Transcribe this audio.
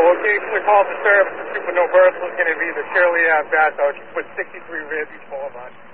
occasionally call for service. The Super No Burst was going to be the Shirley Ave Bath House. She put 63 ribs each Boulevard.